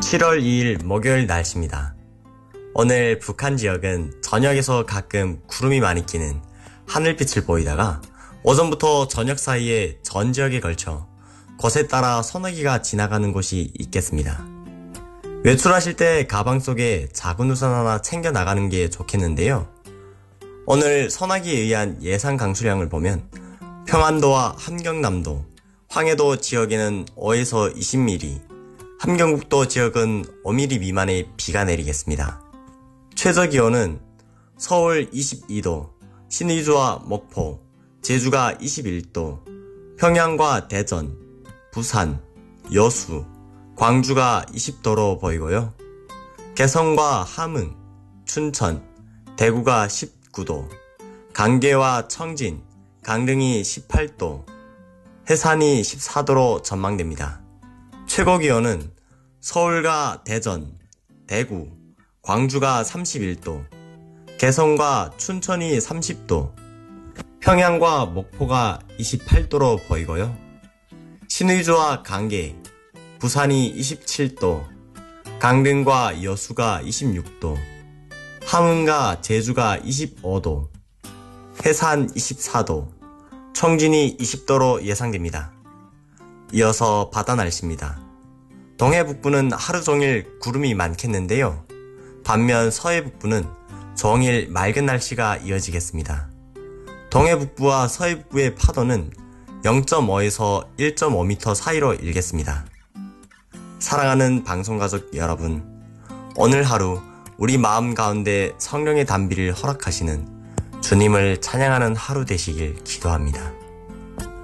7월 2일 목요일 날씨입니다. 오늘 북한 지역은 저녁에서 가끔 구름이 많이 끼는 하늘빛을 보이다가 오전부터 저녁 사이에 전 지역에 걸쳐 곳에 따라 서너기가 지나가는 곳이 있겠습니다. 외출하실 때 가방 속에 작은 우산 하나 챙겨 나가는 게 좋겠는데요. 오늘 서나기에 의한 예상 강수량을 보면 평안도와 함경남도, 황해도 지역에는 5에서 20mm, 함경북도 지역은 5mm 미만의 비가 내리겠습니다. 최저기온은 서울 22도, 신의주와 목포, 제주가 21도, 평양과 대전, 부산, 여수, 광주가 20도로 보이고요. 개성과 함흥, 춘천, 대구가 19도, 강계와 청진, 강릉이 18도, 해산이 14도로 전망됩니다. 최고기온은 서울과 대전, 대구, 광주가 31도, 개성과 춘천이 30도, 평양과 목포가 28도로 보이고요. 신의주와 강계, 부산이 27도, 강릉과 여수가 26도, 함흥과 제주가 25도, 해산 24도, 청진이 20도로 예상됩니다. 이어서 바다 날씨입니다. 동해 북부는 하루 종일 구름이 많겠는데요. 반면 서해 북부는 종일 맑은 날씨가 이어지겠습니다. 동해 북부와 서해 북부의 파도는 0.5에서 1.5m 사이로 일겠습니다. 사랑하는 방송가족 여러분, 오늘 하루 우리 마음 가운데 성령의 단비를 허락하시는 주님을 찬양하는 하루 되시길 기도합니다.